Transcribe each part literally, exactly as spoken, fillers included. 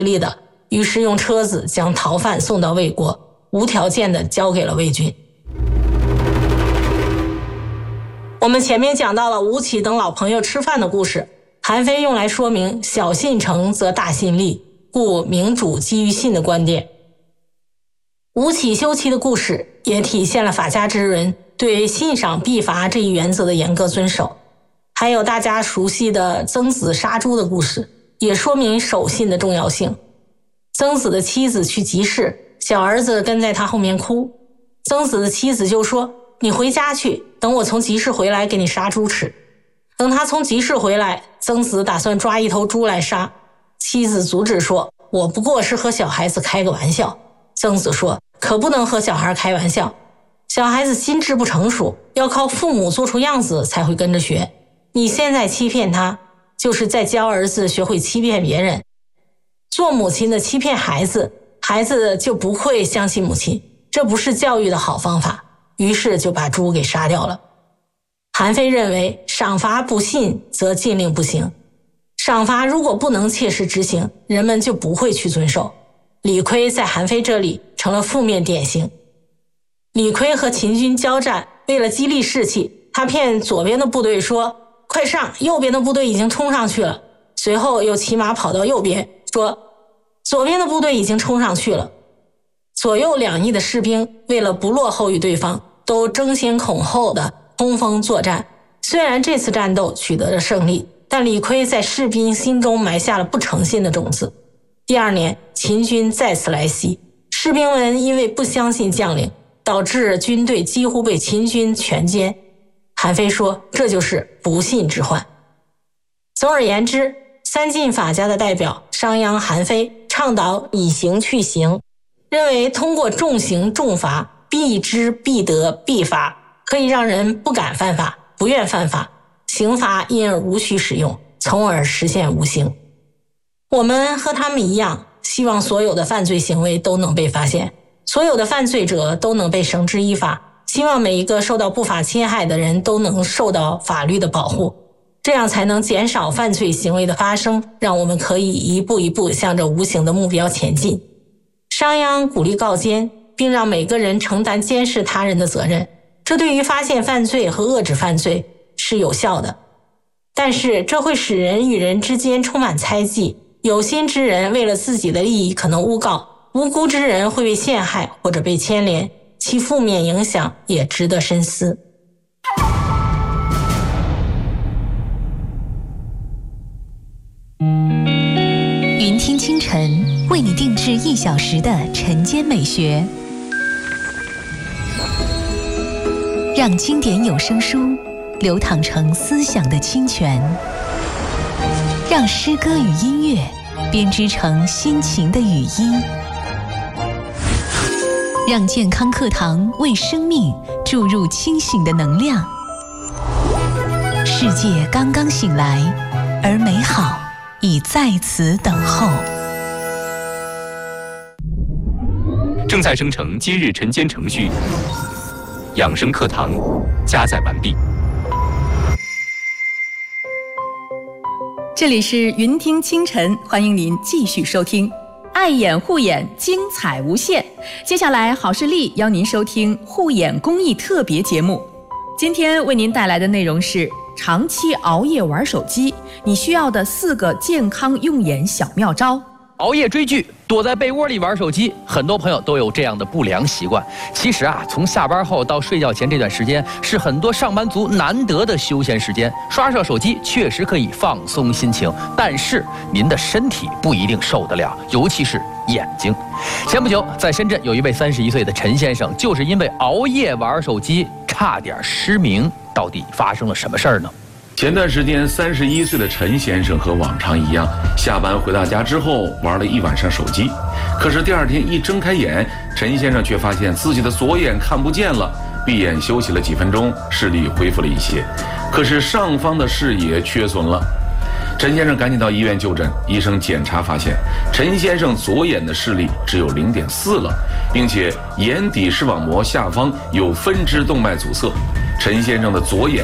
力的，于是用车子将逃犯送到魏国，无条件的交给了魏军。我们前面讲到了吴起等老朋友吃饭的故事，韩非用来说明小信诚则大信立，故明主基于信的观点。吴起休戚的故事也体现了法家之人对信赏必罚这一原则的严格遵守。还有大家熟悉的曾子杀猪的故事，也说明守信的重要性。曾子的妻子去集市，小儿子跟在他后面哭，曾子的妻子就说：你回家去，等我从集市回来给你杀猪吃。等他从集市回来，曾子打算抓一头猪来杀，妻子阻止说：我不过是和小孩子开个玩笑。曾子说：可不能和小孩开玩笑，小孩子心智不成熟，要靠父母做出样子才会跟着学。你现在欺骗他，就是在教儿子学会欺骗别人。做母亲的欺骗孩子，孩子就不会相信母亲，这不是教育的好方法，于是就把猪给杀掉了。韩非认为赏罚不信则禁令不行，赏罚如果不能切实执行，人们就不会去遵守。李悝在韩非这里成了负面典型。李悝和秦军交战，为了激励士气，他骗左边的部队说：快上，右边的部队已经冲上去了。随后又骑马跑到右边，说：左边的部队已经冲上去了。左右两翼的士兵为了不落后于对方，都争先恐后的冲锋作战。虽然这次战斗取得了胜利，但李悝在士兵心中埋下了不诚信的种子。第二年，秦军再次来袭，士兵们因为不相信将领，导致军队几乎被秦军全歼。韩非说，这就是不信之患。总而言之，三晋法家的代表商鞅、韩非倡导以刑去刑，认为通过重刑重罚，必知必得必罚，可以让人不敢犯法，不愿犯法，刑罚因而无需使用，从而实现无刑。我们和他们一样，希望所有的犯罪行为都能被发现，所有的犯罪者都能被绳之以法，希望每一个受到不法侵害的人都能受到法律的保护，这样才能减少犯罪行为的发生，让我们可以一步一步向着无形的目标前进。商鞅鼓励告监，并让每个人承担监视他人的责任，这对于发现犯罪和遏制犯罪是有效的。但是这会使人与人之间充满猜忌，有心之人为了自己的利益可能诬告，无辜之人会被陷害或者被牵连，其负面影响也值得深思。 云听清晨为你定制一小时的晨间美学，让经典有声书流淌成思想的清泉，让诗歌与音乐编织成心情的语音，让健康课堂为生命注入清醒的能量。世界刚刚醒来，而美好已在此等候。 正在生成今日晨间程序，养生课堂加载完毕。 这里是云听清晨，欢迎您继续收听。爱眼护眼，精彩无限。接下来，好视力邀您收听护眼公益特别节目。今天为您带来的内容是长期熬夜玩手机，你需要的四个健康用眼小妙招。 熬夜追剧，躲在被窝里玩手机，很多朋友都有这样的不良习惯。其实啊，从下班后到睡觉前这段时间，是很多上班族难得的休闲时间。刷刷手机确实可以放松心情，但是您的身体不一定受得了，尤其是眼睛。前不久，在深圳有一位三十一岁的陈先生，就是因为熬夜玩手机，差点失明。到底发生了什么事儿呢？ 前段时间，三十一岁的陈先生和往常一样，下班回到家之后玩了一晚上手机。可是第二天一睁开眼，陈先生却发现自己的左眼看不见了。闭眼休息了几分钟，视力恢复了一些，可是上方的视野缺损了。陈先生赶紧到医院就诊，医生检查发现，陈先生左眼的视力只有 零点四 了，并且眼底视网膜下方有分支动脉阻塞。陈先生的左眼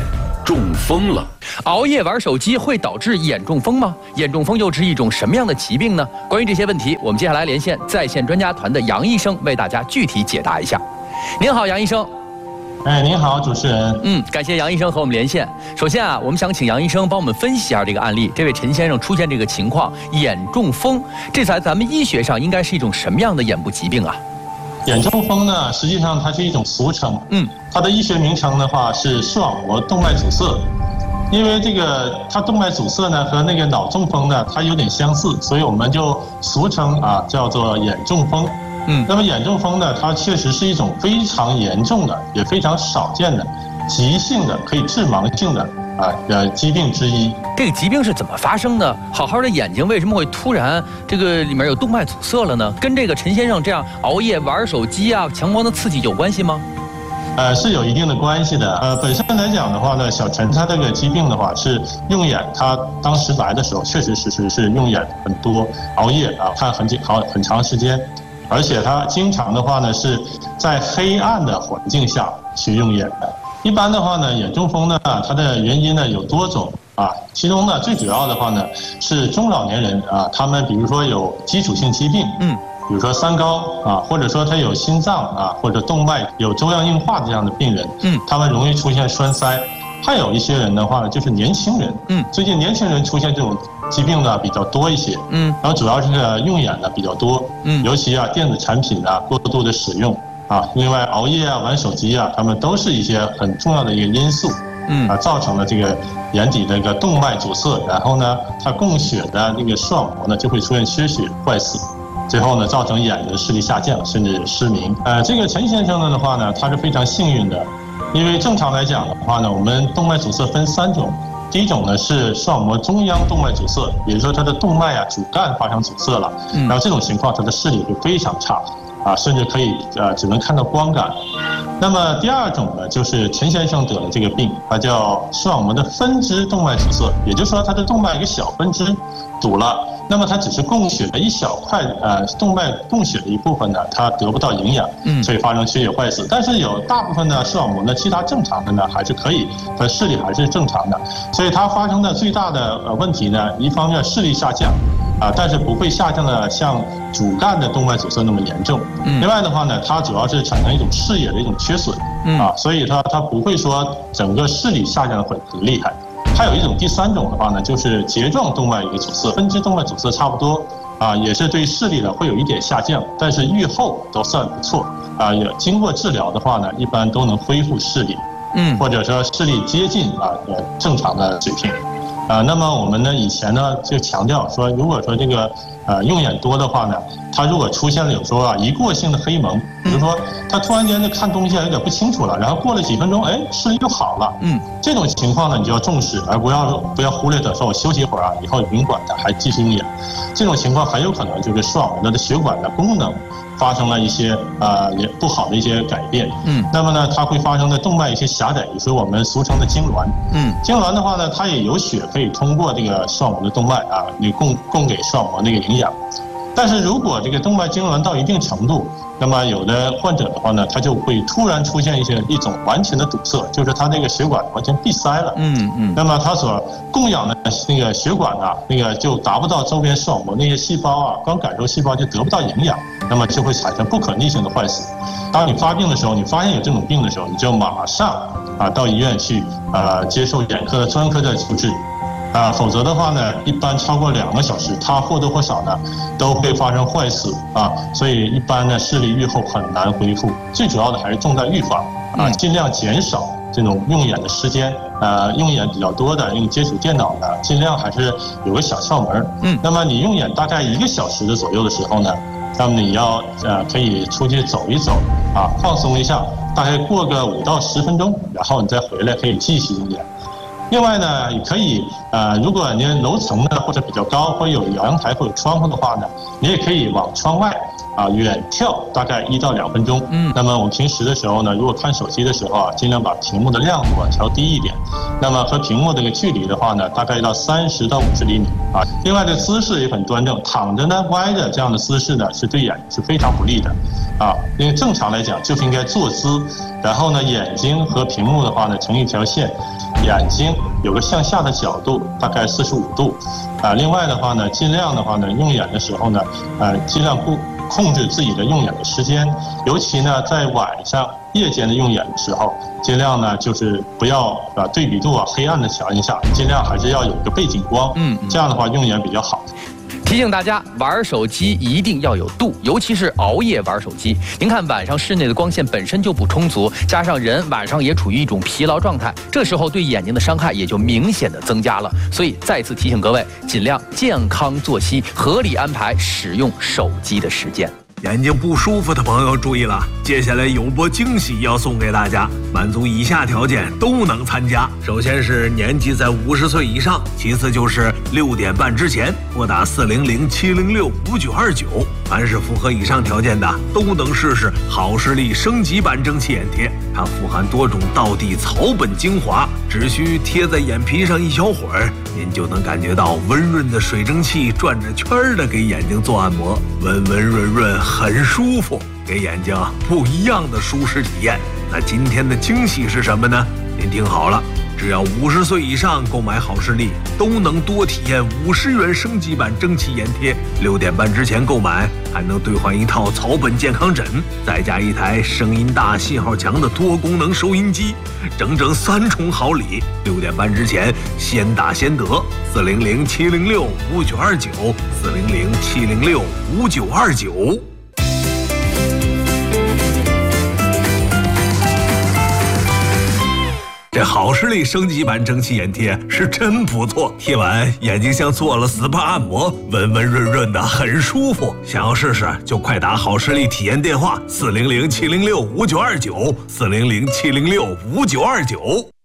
中风了。 熬夜玩手机会导致眼中风吗？眼中风又是一种什么样的疾病呢？关于这些问题，我们接下来连线在线专家团的杨医生，为大家具体解答一下。您好，杨医生。 哎，您好，主持人。 嗯，感谢杨医生和我们连线。首先啊，我们想请杨医生帮我们分析一下这个案例。这位陈先生出现这个情况，眼中风，这在咱们医学上应该是一种什么样的眼部疾病啊？ 眼中风呢，实际上它是一种俗称， 嗯， 它的医学名称的话是视网膜动脉阻塞。因为这个它动脉阻塞呢和那个脑中风呢它有点相似，所以我们就俗称啊叫做眼中风。 嗯， 那么眼中风呢，它确实是一种非常严重的，也非常少见的急性的可以致盲性的啊呃疾病之一。 这个疾病是怎么发生的？好好的眼睛为什么会突然这个里面有动脉阻塞了呢？跟这个陈先生这样熬夜玩手机啊、强光的刺激有关系吗？ 呃，是有一定的关系的。呃，本身来讲的话呢，小陈他这个疾病的话是用眼，他当时来的时候确实是是是用眼很多，熬夜啊看很久好很长时间。而且他经常的话呢，是在黑暗的环境下去用眼的。一般的话呢，眼中风呢，它的原因呢有多种啊，其中呢最主要的话呢是中老年人啊，他们比如说有基础性疾病，嗯，比如说三高啊，或者说他有心脏啊或者动脉有粥样硬化这样的病人，嗯，他们容易出现栓塞。还有一些人的话呢，就是年轻人，嗯，最近年轻人出现这种疾病呢比较多一些，嗯，然后主要是用眼呢比较多，嗯，尤其啊电子产品啊过度的使用啊，另外熬夜啊玩手机啊，他们都是一些很重要的一个因素，嗯啊，造成了这个眼底的一个动脉阻塞，然后呢它供血的那个视网膜呢就会出现缺血坏死。最后呢，造成眼的视力下降，甚至失明。呃，这个陈先生呢的话呢，他是非常幸运的，因为正常来讲的话呢，我们动脉阻塞分三种，第一种呢是视网膜中央动脉阻塞，也就是说它的动脉啊主干发生阻塞了，然后这种情况他的视力会非常差，啊，甚至可以呃只能看到光感。那么第二种呢，就是陈先生得了这个病，它叫视网膜的分支动脉阻塞，也就是说它的动脉一个小分支堵了。那么它只是供血的一小块，呃，动脉供血的一部分呢，它得不到营养，嗯，所以发生缺血坏死。但是有大部分的视网膜呢，其他正常的呢还是可以，它视力还是正常的。所以它发生的最大的呃问题呢，一方面视力下降，啊，但是不会下降的像主干的动脉阻塞那么严重。嗯，另外的话呢，它主要是产生一种视野的一种缺损，嗯，啊，所以它它不会说整个视力下降的很很厉害。还有一种第三种的话呢，就是睫状动脉一个阻塞，分支动脉阻塞差不多啊，也是对视力呢会有一点下降，但是预后都算不错啊，也经过治疗的话呢，一般都能恢复视力，嗯，或者说视力接近啊呃正常的水平。啊，那么我们呢以前呢就强调说，如果说这个呃用眼多的话呢，它如果出现了有时候啊一过性的黑蒙，比如说他突然间就看东西有点不清楚了，然后过了几分钟，哎，视力就好了，嗯，这种情况呢你就要重视，而不要不要忽略的说我休息一会儿啊，以后甭管它还继续用眼，这种情况很有可能就是视网膜的血管的功能发生了一些呃也不好的一些改变，嗯，那么呢它会发生的动脉一些狭窄，也就是我们俗称的痉挛，嗯，痉挛的话呢，它也有血可以通过这个视网膜的动脉啊，你供供给视网膜那个营养，但是如果这个动脉痉挛到一定程度，那么有的患者的话呢，他就会突然出现一些一种完全的堵塞，就是他那个血管完全闭塞了，嗯嗯，那么他所供养的那个血管啊，那个就达不到周边视网膜那些细胞啊，光感受细胞就得不到营养，那么就会产生不可逆性的坏死。当你发病的时候，你发现有这种病的时候，你就马上啊到医院去啊接受眼科的专科的处置。啊，否则的话呢，一般超过两个小时，它或多或少呢都会发生坏死啊，所以一般呢视力愈后很难恢复。最主要的还是重在预防啊，尽量减少这种用眼的时间。呃，用眼比较多的，用接触电脑的，尽量还是有个小窍门。嗯，那么你用眼大概一个小时的左右的时候呢，那么你要呃可以出去走一走啊，放松一下，大概过个五到十分钟，然后你再回来可以继续用眼。另外呢，也可以呃，如果你楼层呢或者比较高，或有阳台或者窗户的话呢，你也可以往窗外啊远眺大概一到两分钟。嗯，那么我们平时的时候呢，如果看手机的时候啊，尽量把屏幕的亮度啊调低一点。那么和屏幕这个距离的话呢，大概到三十到五十厘米啊。另外的姿势也很端正，躺着呢歪着这样的姿势呢是对眼是非常不利的啊。因为正常来讲就是应该坐姿，然后呢眼睛和屏幕的话呢成一条线。 眼睛有个向下的角度，大概四十五度。啊，另外的话呢，尽量的话呢，用眼的时候呢，呃，尽量控控制自己的用眼的时间，尤其呢，在晚上夜间的用眼的时候，尽量呢就是不要啊对比度啊黑暗的条件下，尽量还是要有一个背景光，嗯，这样的话用眼比较好。 提醒大家，玩手机一定要有度，尤其是熬夜玩手机。您看，晚上室内的光线本身就不充足，加上人晚上也处于一种疲劳状态，这时候对眼睛的伤害也就明显的增加了。所以再次提醒各位，尽量健康作息，合理安排使用手机的时间。 眼睛不舒服的朋友注意了，接下来有波惊喜要送给大家，满足以下条件都能参加。首先是年纪在五十岁以上，其次就是六点半之前拨打四零零七零六五九二九。凡是符合以上条件的，都能试试好视力升级版蒸汽眼贴。它富含多种道地草本精华，只需贴在眼皮上一小会儿，您就能感觉到温润的水蒸气转着圈儿的给眼睛做按摩，温温润润，很舒服，给眼睛不一样的舒适体验。那今天的惊喜是什么呢？您听好了，只要五十岁以上购买好视力，都能多体验五十元升级版蒸汽眼贴。六点半之前购买，还能兑换一套草本健康枕，再加一台声音大、信号强的多功能收音机，整整三重好礼。六点半之前先打先得，四零零七零六五九二九，四零零七零六五九二九。这好视力升级版蒸汽眼贴是真不错，贴完眼睛像做了 S P A 按摩，温温润润的，很舒服。想要试试就快打好视力体验电话四零零七零六五九二九，四零零七零六五九二九。